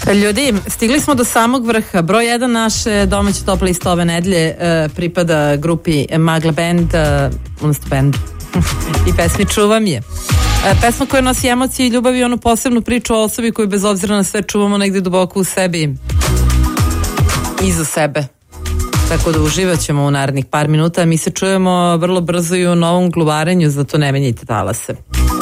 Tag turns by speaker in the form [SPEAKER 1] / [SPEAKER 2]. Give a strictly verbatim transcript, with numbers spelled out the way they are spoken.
[SPEAKER 1] Ljudi, stigli smo do samog vrha. Broj jedan naše domaće top liste ove nedelje uh, pripada grupi Magla Band, uh, odnosno bandu i pesmi Čuvam je. Uh, pesma koja nosi emocije i ljubav i onu posebnu priču o osobi koju bez obzira na sve čuvamo negdje duboko u sebi i za sebe. Tako da uživat ćemo u narednih par minuta. Mi se čujemo vrlo brzo i u novom glubarenju, zato ne menjajte talase.